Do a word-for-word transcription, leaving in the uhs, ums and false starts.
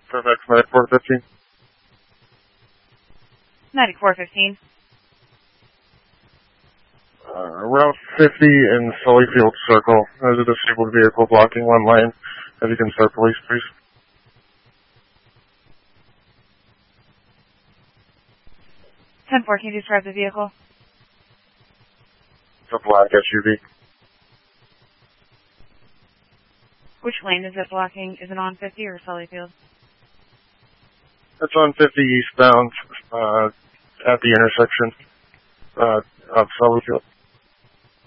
Fairfax ninety-four fifteen. ninety-four fifteen. Uh, Route fifty in Sullyfield Circle. There's a disabled vehicle blocking one lane. If you can start police, please. ten four, can you describe the vehicle? It's a black S U V. Which lane is it blocking? Is it on fifty or Sullyfield? It's on fifty eastbound uh, at the intersection uh, of Sullyfield.